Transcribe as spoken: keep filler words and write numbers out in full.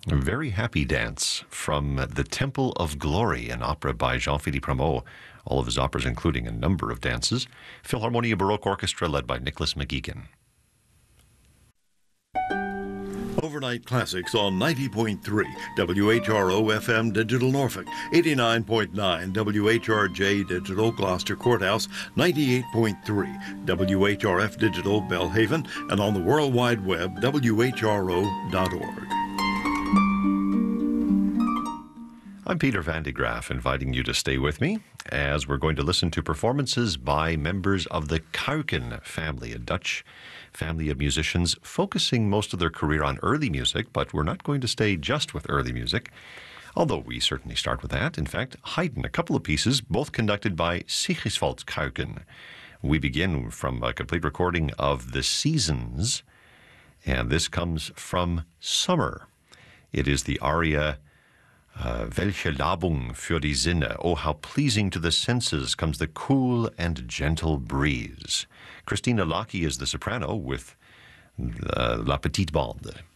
A very happy dance from The Temple of Glory, an opera by Jean-Philippe Rameau. All of his operas including a number of dances. Philharmonia Baroque Orchestra led by Nicholas McGeegan. Overnight Classics on ninety point three W H R O F M Digital Norfolk, eighty-nine point nine W H R J Digital Gloucester Courthouse, ninety-eight point three W H R F Digital Belhaven, and on the World Wide Web, W H R O dot org. I'm Peter Van de Graaf, inviting you to stay with me as we're going to listen to performances by members of the Kuiken family, a Dutch family of musicians focusing most of their career on early music, but we're not going to stay just with early music, although we certainly start with that. In fact, Haydn, a couple of pieces, both conducted by Sigiswald Kuiken. We begin from a complete recording of The Seasons, and this comes from Summer. It is the aria Uh, Welche Labung für die Sinne. Oh, how pleasing to the senses comes the cool and gentle breeze. Christina Locke is the soprano with the La Petite Bande.